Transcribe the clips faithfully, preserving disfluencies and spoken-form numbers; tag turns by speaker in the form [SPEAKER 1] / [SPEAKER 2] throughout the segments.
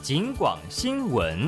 [SPEAKER 1] 警广新闻。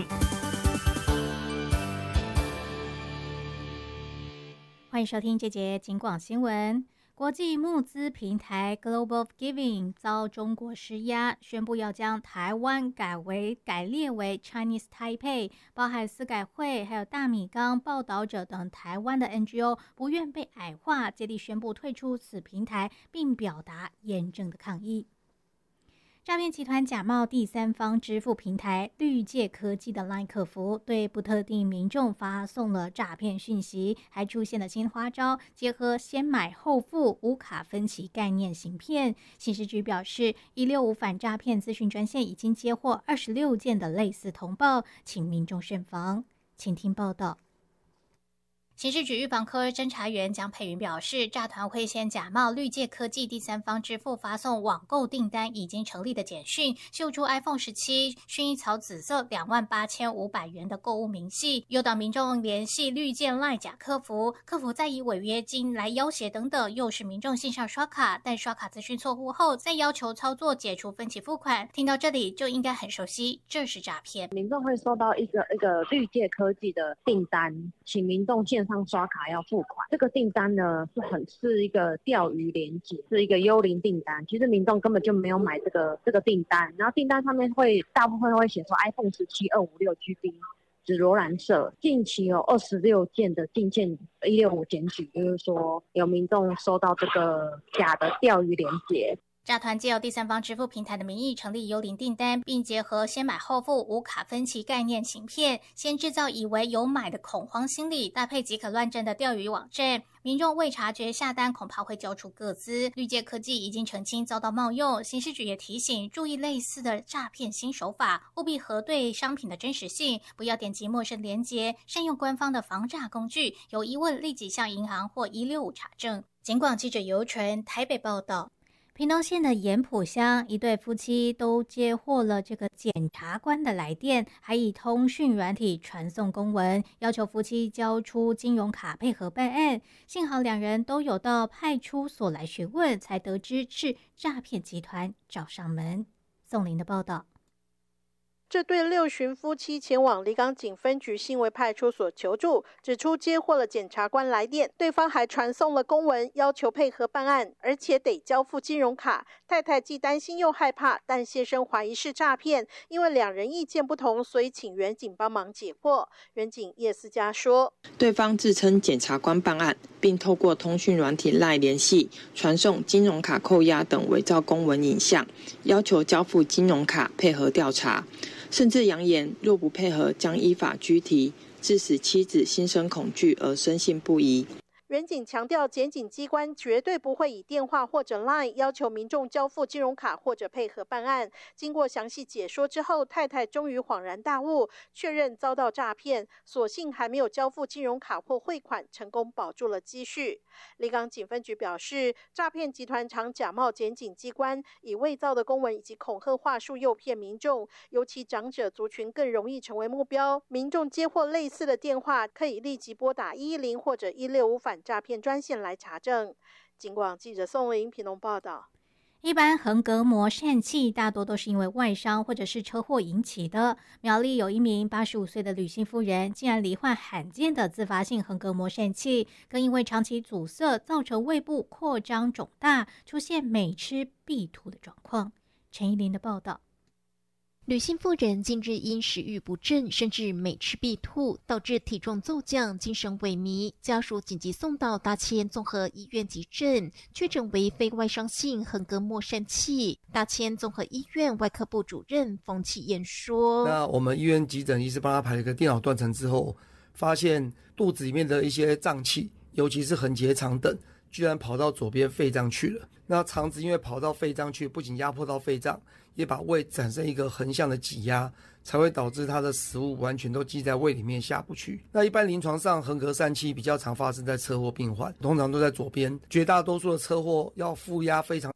[SPEAKER 2] 欢迎收听这节警广新闻。国际募资平台 Global Giving 遭中国施压，宣布要将台湾改为改列为 Chinese Taipei， 包含司改会还有大米缸报道者等台湾的 N G O 不愿被矮化，接力宣布退出此平台，并表达严正的抗议。诈骗集团假冒第三方支付平台绿界科技的 LINE 客服，对不特定民众发送了诈骗讯息，还出现了新花招，结合先买后付无卡分期概念行骗。刑事局表示，一六五反诈骗资讯专线已经接获二十六件的类似通报，请民众慎防。请听报道。刑事局预防科侦查员江佩云表示，诈团会先假冒绿界科技第三方支付发送网购订单已经成立的简讯，秀出 iPhone 十七薰衣草紫色两万八千五百元的购物明细，诱导民众联系绿界 LINE 假客服，客服再以违约金来要挟等等，诱使民众线上刷卡，但刷卡资讯错误后再要求操作解除分期付款。听到这里就应该很熟悉，这是诈骗。
[SPEAKER 3] 民众会收到一个一个绿界科技的订单，请民众线上刷卡要付款。这个订单呢是很是一个钓鱼连结，是一个幽灵订单。其实民众根本就没有买这个这个订单，然后订单上面会大部分会写说 iPhone 十七二五六 G B， 只罗兰社。近期有二十六件的进件一六五检举，就是说有民众收到这个假的钓鱼连结。
[SPEAKER 2] 诈团借由第三方支付平台的名义成立幽灵订单，并结合先买后付无卡分期概念行骗，先制造以为有买的恐慌心理，搭配即可乱真的钓鱼网站，民众未察觉下单，恐怕会交出个资。绿界科技已经澄清遭到冒用，刑事局也提醒注意类似的诈骗新手法，务必核对商品的真实性，不要点击陌生连结，善用官方的防诈工具，有疑问立即向银行或一六五查证。警广记者尤纯台北报道。屏东县的盐埔乡一对夫妻都接获了这个检察官的来电，还以通讯软体传送公文，要求夫妻交出金融卡配合办案。幸好两人都有到派出所来询问，才得知是诈骗集团找上门。宋林的报道。
[SPEAKER 4] 这对六旬夫妻前往离港警分局新围派出所求助，指出接获了检察官来电，对方还传送了公文，要求配合办案，而且得交付金融卡。太太既担心又害怕，但先生怀疑是诈骗，因为两人意见不同，所以请员警帮忙解惑。员警叶思佳说，
[SPEAKER 5] 对方自称检察官办案，并透过通讯软体 LINE 联系，传送金融卡扣押等伪造公文影像，要求交付金融卡配合调查，甚至扬言若不配合将依法拘提，致使妻子心生恐惧而深信不疑。
[SPEAKER 4] 员警强调，检警机关绝对不会以电话或者 LINE 要求民众交付金融卡或者配合办案。经过详细解说之后，太太终于恍然大悟，确认遭到诈骗，所幸还没有交付金融卡或汇款，成功保住了积蓄。离港警分局表示，诈骗集团常假冒检警机关，以伪造的公文以及恐吓话术诱骗民众，尤其长者族群更容易成为目标。民众接获类似的电话，可以立即拨打一一零或者一六五反诈骗专线来查证。警广记者宋玲屏东报道。
[SPEAKER 2] 一般横膈膜疝气大多都是因为外伤或者是车祸引起的。苗栗有一名八十五岁的吕姓妇人，竟然罹患罕见的自发性横膈膜疝气，更因为长期阻塞造成胃部扩张肿大，出现每吃必吐的状况。陈怡琳的报道。
[SPEAKER 6] 吕姓妇人近日因食欲不振，甚至每吃必吐，导致体重骤降、精神萎靡，家属紧急送到大千综合医院急诊，确诊为非外伤性横膈膜疝气。大千综合医院外科部主任冯启燕说：“
[SPEAKER 7] 那我们医院急诊医师帮他排了一个电脑断层之后，发现肚子里面的一些脏器，尤其是横结肠等，居然跑到左边肺脏去了。那肠子因为跑到肺脏去，不仅压迫到肺脏，也把胃产生一个横向的挤压，才会导致它的食物完全都积在胃里面下不去。那一般临床上横膈疝气比较常发生在车祸病患，通常都在左边，绝大多数的车祸要负压非常